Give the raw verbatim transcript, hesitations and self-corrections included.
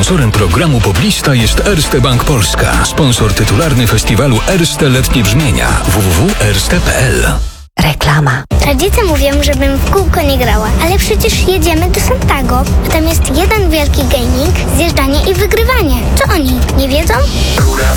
Sponsorem programu Poblista jest Erste Bank Polska. Sponsor tytularny festiwalu Erste Letnie Brzmienia. w w w kropka erste kropka p l. Reklama. Rodzice mówią, żebym w kółko nie grała, ale przecież jedziemy do Santago. Tam jest jeden wielki gaming, zjeżdżanie i wygrywanie. Co oni, nie wiedzą? Góra